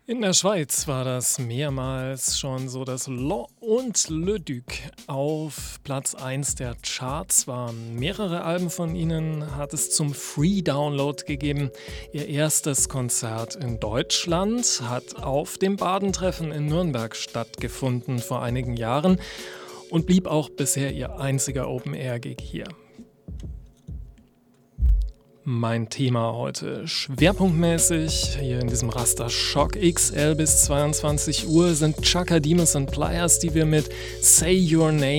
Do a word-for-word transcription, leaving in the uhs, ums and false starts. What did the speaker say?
In der Schweiz war das mehrmals schon so, dass Law und Le Duc auf Platz eins der Charts waren. Mehrere Alben von ihnen hat es zum Free Download gegeben. Ihr erstes Konzert in Deutschland hat auf dem Badentreffen in Nürnberg stattgefunden vor einigen Jahren und blieb auch bisher ihr einziger Open-Air-Gig hier. Mein Thema heute schwerpunktmäßig hier in diesem Raster Shock X L bis zweiundzwanzig Uhr sind Chaka Demus und Pliers, die wir mit Say Your Name